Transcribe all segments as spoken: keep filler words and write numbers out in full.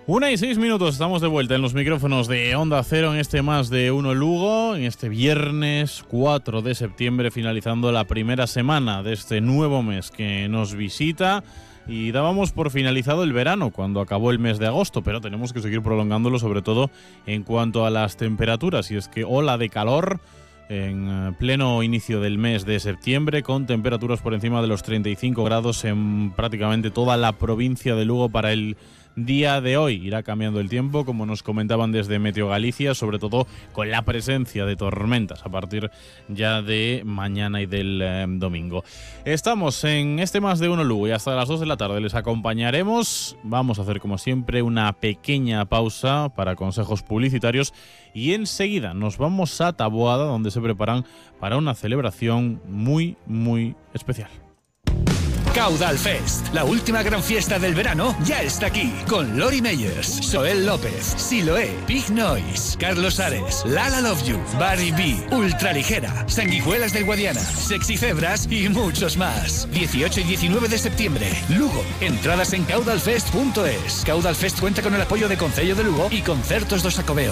Una y seis minutos, estamos de vuelta en los micrófonos de Onda Cero en este Más de Uno Lugo, en este viernes cuatro de septiembre, finalizando la primera semana de este nuevo mes que nos visita. Y dábamos por finalizado el verano cuando acabó el mes de agosto, pero tenemos que seguir prolongándolo, sobre todo en cuanto a las temperaturas. Y es que ola de calor en pleno inicio del mes de septiembre, con temperaturas por encima de los treinta y cinco grados en prácticamente toda la provincia de Lugo para el día de hoy. Irá cambiando el tiempo, como nos comentaban desde Meteo Galicia, sobre todo con la presencia de tormentas a partir ya de mañana y del eh, domingo. Estamos en este Más de Uno Lugo y hasta las dos de la tarde les acompañaremos. Vamos a hacer, como siempre, una pequeña pausa para consejos publicitarios y enseguida nos vamos a Taboada, donde se preparan para una celebración muy, muy especial. Caudal Fest, la última gran fiesta del verano, ya está aquí, con Lori Meyers, Soel López, Siloé, Big Noise, Carlos Ares, Lala Love You, Barry B, Ultraligera, Sanguijuelas del Guadiana, Sexy Cebras y muchos más. dieciocho y diecinueve de septiembre, Lugo. Entradas en caudalfest punto es. Caudal Fest cuenta con el apoyo de Concello de Lugo y Concertos do Xacobeo.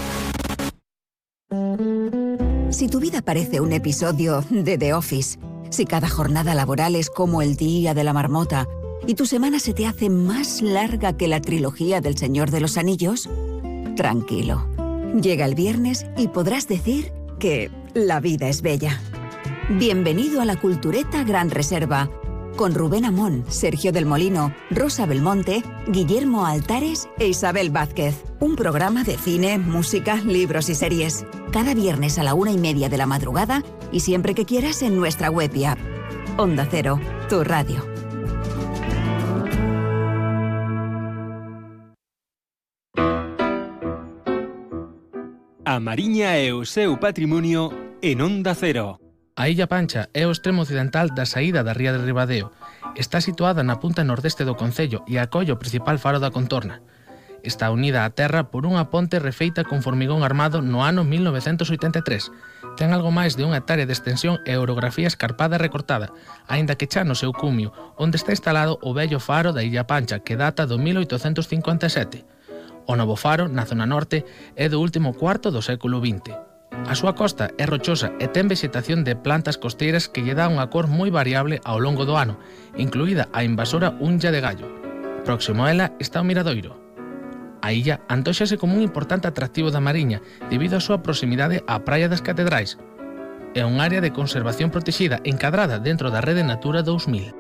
Si tu vida parece un episodio de The Office, si cada jornada laboral es como el día de la marmota y tu semana se te hace más larga que la trilogía del Señor de los Anillos, tranquilo. Llega el viernes y podrás decir que la vida es bella. Bienvenido a la Cultureta Gran Reserva, con Rubén Amón, Sergio del Molino, Rosa Belmonte, Guillermo Altares e Isabel Vázquez. Un programa de cine, música, libros y series. Cada viernes a la una y media de la madrugada y siempre que quieras en nuestra web y app. Onda Cero, tu radio. A Mariña e o seu patrimonio en Onda Cero. A Illa Pancha é o extremo occidental da saída da ría de Ribadeo. Está situada na punta nordeste do concello e acolle o principal faro da contorna. Está unida á terra por unha ponte refeita con formigón armado no ano mil novecentos oitenta e tres. Ten algo máis de unha hectárea de extensión e orografía escarpada e recortada, aínda que xa no seu cumio, onde está instalado o vello faro da Illa Pancha, que data do mil oitocentos cincuenta e sete. O novo faro, na zona norte, é do último cuarto do século vinte. A súa costa é rochosa e ten vexetación de plantas costeiras que lle dá unha cor moi variable ao longo do ano, incluída a invasora unlla de gallo. Próximo a ela está o miradoiro. A illa antóxase como un importante atractivo da Mariña debido á súa proximidade á Praia das Catedrais. É un área de conservación protexida encadrada dentro da Rede Natura dous mil.